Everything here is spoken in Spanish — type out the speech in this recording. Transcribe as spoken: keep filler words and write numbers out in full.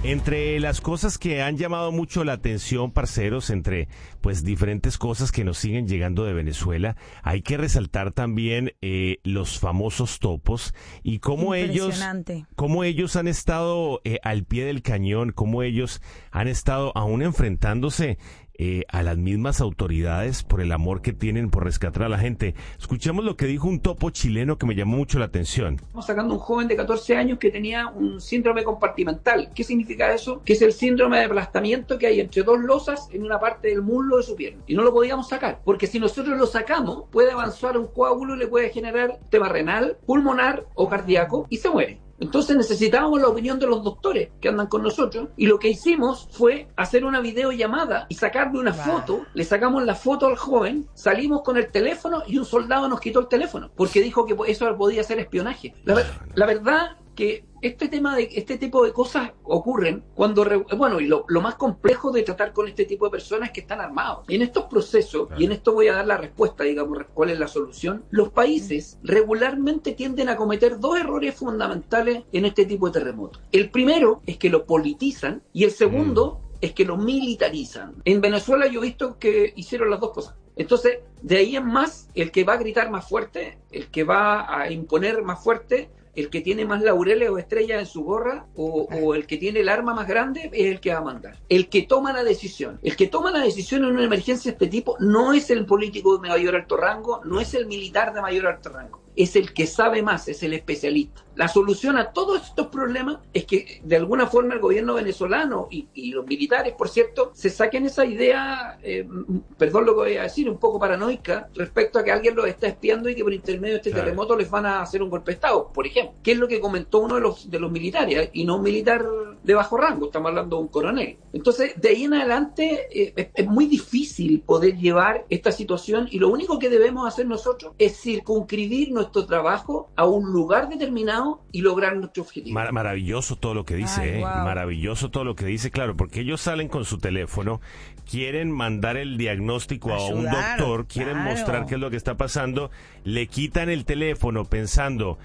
Entre las cosas que han llamado mucho la atención, parceros, entre pues diferentes cosas que nos siguen llegando de Venezuela, hay que resaltar también eh, los famosos topos y cómo ellos, cómo ellos han estado eh, al pie del cañón, cómo ellos han estado aún enfrentándose Eh, a las mismas autoridades por el amor que tienen por rescatar a la gente. Escuchemos lo que dijo un topo chileno que me llamó mucho la atención. Estamos sacando un joven de catorce años que tenía un síndrome compartimental. ¿Qué significa eso? Que es el síndrome de aplastamiento que hay entre dos losas en una parte del muslo de su pierna. Y no lo podíamos sacar, porque si nosotros lo sacamos, puede avanzar un coágulo y le puede generar tema renal, pulmonar o cardíaco y se muere. Entonces necesitábamos la opinión de los doctores que andan con nosotros y lo que hicimos fue hacer una videollamada y sacarle una wow. foto. Le sacamos la foto al joven, salimos con el teléfono y un soldado nos quitó el teléfono porque dijo que eso podía ser espionaje. La, la verdad que este tema de este tipo de cosas ocurren cuando, bueno, y lo, lo más complejo de tratar con este tipo de personas es que están armados. Y en estos procesos, y en esto voy a dar la respuesta, digamos, cuál es la solución, los países regularmente tienden a cometer dos errores fundamentales en este tipo de terremotos. El primero es que lo politizan y el segundo mm. es que lo militarizan. En Venezuela yo he visto que hicieron las dos cosas. Entonces, de ahí en más, el que va a gritar más fuerte, el que va a imponer más fuerte, el que tiene más laureles o estrellas en su gorra o, o el que tiene el arma más grande es el que va a mandar. El que toma la decisión. El que toma la decisión en una emergencia de este tipo no es el político de mayor alto rango, no es el militar de mayor alto rango. Es el que sabe más, es el especialista. La solución a todos estos problemas es que de alguna forma el gobierno venezolano y, y los militares, por cierto, se saquen esa idea, eh, perdón lo que voy a decir, un poco paranoica respecto a que alguien los está espiando y que por intermedio de este claro. terremoto les van a hacer un golpe de Estado, por ejemplo. ¿Qué es lo que comentó uno de los, de los militares? Y no un militar de bajo rango, estamos hablando de un coronel. Entonces, de ahí en adelante eh, es, es muy difícil poder llevar esta situación y lo único que debemos hacer nosotros es circunscribir nuestro trabajo a un lugar determinado y lograr nuestro objetivo. Mar- maravilloso todo lo que dice, Ay, eh. wow. maravilloso todo lo que dice, claro, porque ellos salen con su teléfono, quieren mandar el diagnóstico Ayudar, a un doctor, quieren claro. mostrar qué es lo que está pasando, le quitan el teléfono pensando